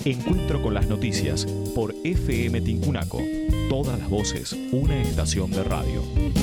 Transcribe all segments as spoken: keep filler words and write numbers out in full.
Encuentro con las noticias por F M Tincunaco. Todas las voces, una estación de radio.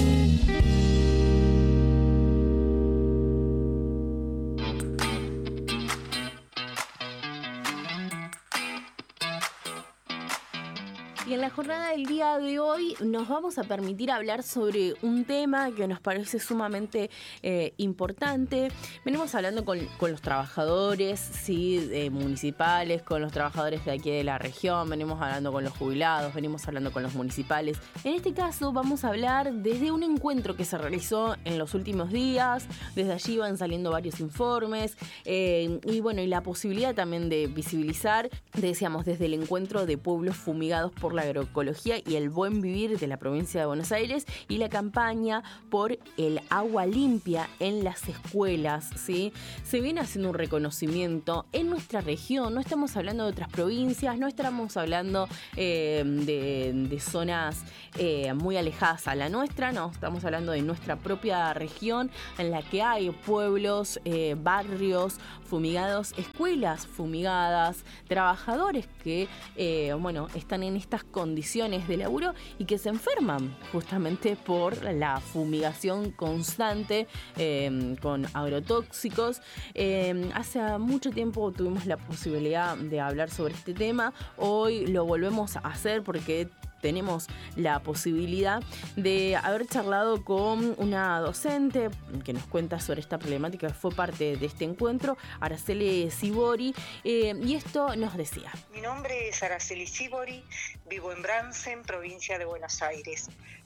Y en la jornada del día de hoy nos vamos a permitir hablar sobre un tema que nos parece sumamente eh, importante. Venimos hablando con, con los trabajadores, sí, eh, municipales, con los trabajadores de aquí de la región, venimos hablando con los jubilados, venimos hablando con los municipales. En este caso vamos a hablar desde un encuentro que se realizó en los últimos días. Desde allí van saliendo varios informes eh, y bueno, y la posibilidad también de visibilizar, decíamos, desde el encuentro de pueblos fumigados por la agroecología y el buen vivir de la provincia de Buenos Aires y la campaña por el agua limpia en las escuelas, ¿sí? Se viene haciendo un reconocimiento en nuestra región, no estamos hablando de otras provincias, no estamos hablando eh, de, de zonas eh, muy alejadas a la nuestra, no, estamos hablando de nuestra propia región en la que hay pueblos, eh, barrios fumigados, escuelas fumigadas, trabajadores que, eh, bueno, están en estas condiciones de laburo y que se enferman justamente por la fumigación constante eh, con agrotóxicos. Eh, hace mucho tiempo tuvimos la posibilidad de hablar sobre este tema, hoy lo volvemos a hacer porque tenemos la posibilidad de haber charlado con una docente que nos cuenta sobre esta problemática, que fue parte de este encuentro, Araceli Sibori, eh, y esto nos decía. Mi nombre es Araceli Sibori, vivo en Bransen, provincia de Buenos Aires,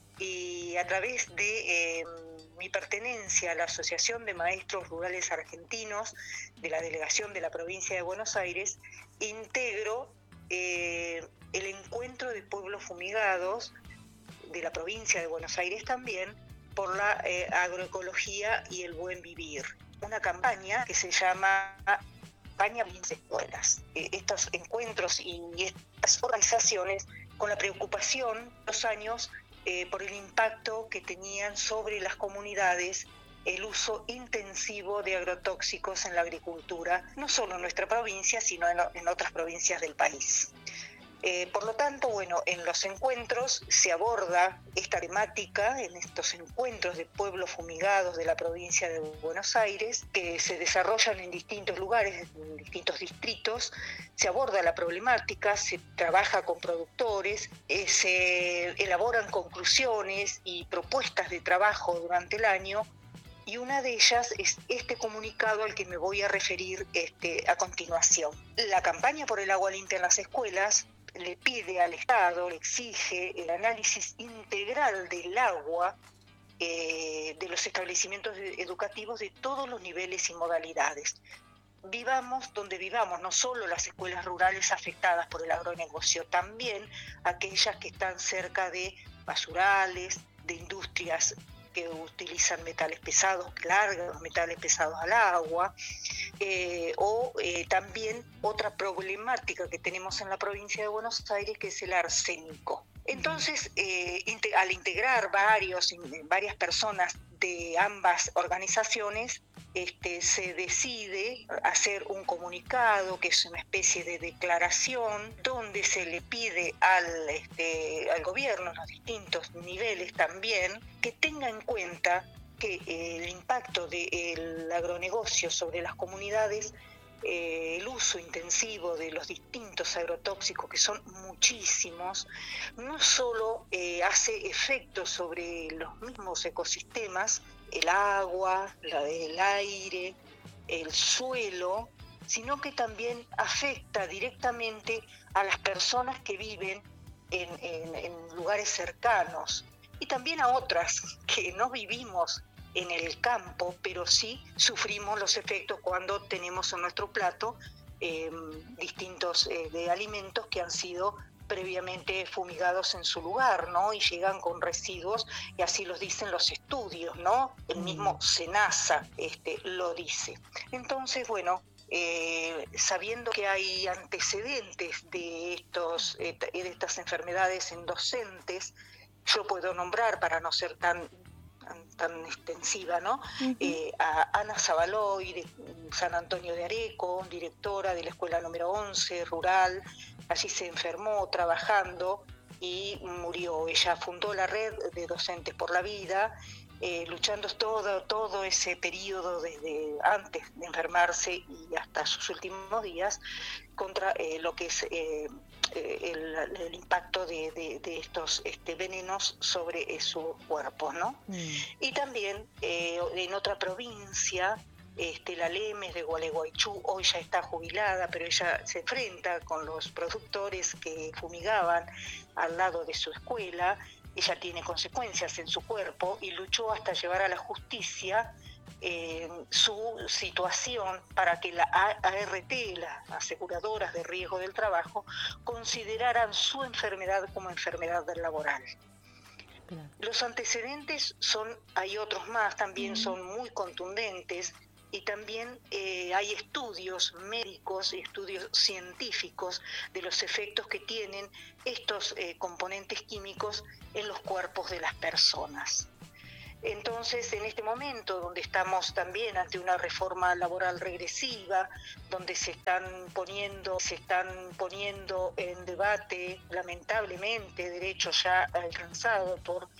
y a través de eh, mi pertenencia a la Asociación de Maestros Rurales Argentinos de la Delegación de la Provincia de Buenos Aires, integro eh, el encuentro de pueblos fumigados de la provincia de Buenos Aires también por la eh, agroecología y el buen vivir. Una campaña que se llama Campaña Limpias Escuelas. Eh, estos encuentros y estas organizaciones con la preocupación los años eh, por el impacto que tenían sobre las comunidades el uso intensivo de agrotóxicos en la agricultura, no solo en nuestra provincia, sino en, en otras provincias del país. Eh, por lo tanto, bueno, en los encuentros se aborda esta temática, en estos encuentros de pueblos fumigados de la provincia de Buenos Aires, que se desarrollan en distintos lugares, en distintos distritos, se aborda la problemática, se trabaja con productores, eh, se elaboran conclusiones y propuestas de trabajo durante el año, y una de ellas es este comunicado al que me voy a referir este, a continuación. La campaña por el agua limpia en las escuelas le pide al Estado, le exige el análisis integral del agua eh, de los establecimientos educativos de todos los niveles y modalidades. Vivamos donde vivamos, no solo las escuelas rurales afectadas por el agronegocio, también aquellas que están cerca de basurales, de industrias que utilizan metales pesados, que largan los metales pesados al agua, eh, o eh, también otra problemática que tenemos en la provincia de Buenos Aires, que es el arsénico. Entonces, eh, inte- al integrar varios, varias personas de ambas organizaciones, este, se decide hacer un comunicado, que es una especie de declaración, donde se le pide al, este, al gobierno, a los distintos niveles también, que tenga en cuenta que eh, el impacto del agronegocio sobre las comunidades, eh, el uso intensivo de los distintos agrotóxicos, que son muchísimos, no solo eh, hace efecto sobre los mismos ecosistemas, el agua, la del aire, el suelo, sino que también afecta directamente a las personas que viven en, en, en lugares cercanos y también a otras que no vivimos en el campo, pero sí sufrimos los efectos cuando tenemos en nuestro plato eh, distintos eh, de alimentos que han sido previamente fumigados en su lugar, ¿no? Y llegan con residuos, y así los dicen los estudios, ¿no? El mismo SENASA este, lo dice. Entonces, bueno, eh, sabiendo que hay antecedentes de, estos, eh, de estas enfermedades en docentes, yo puedo nombrar, para no ser tan tan extensiva, ¿no? Uh-huh. Eh, a Ana Zabaloy, de San Antonio de Areco, directora de la escuela número once, rural. Allí se enfermó trabajando y murió. Ella fundó la Red de Docentes por la Vida, eh, luchando todo, todo ese periodo desde antes de enfermarse y hasta sus últimos días contra eh, lo que es eh, el, el impacto de, de, de estos este, venenos sobre eh, sus cuerpos, ¿no? Mm. Y también eh, en otra provincia, Este, la Lemes de Gualeguaychú, hoy ya está jubilada, pero ella se enfrenta con los productores que fumigaban al lado de su escuela. Ella tiene consecuencias en su cuerpo y luchó hasta llevar a la justicia eh, su situación para que la A R T, las aseguradoras de riesgo del trabajo, consideraran su enfermedad como enfermedad laboral. Claro. Los antecedentes son, hay otros más, también mm. son muy contundentes. Y también eh, hay estudios médicos y estudios científicos de los efectos que tienen estos eh, componentes químicos en los cuerpos de las personas. Entonces, en este momento, donde estamos también ante una reforma laboral regresiva, donde se están poniendo, se están poniendo en debate, lamentablemente, derechos ya alcanzados por